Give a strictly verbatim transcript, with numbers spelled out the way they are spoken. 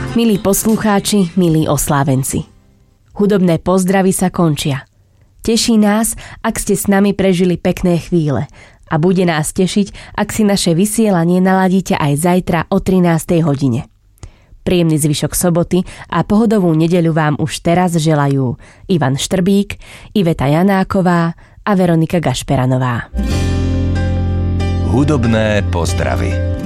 Milí poslucháči, milí oslávenci. Hudobné pozdravy sa končia. Teší nás, ak ste s nami prežili pekné chvíle a bude nás tešiť, ak si naše vysielanie naladíte aj zajtra o trinástej hodine. Príjemný zvyšok soboty a pohodovú nedeľu vám už teraz želajú Ivan Štrbík, Iveta Janáková a Veronika Gašperanová. Hudobné pozdravy.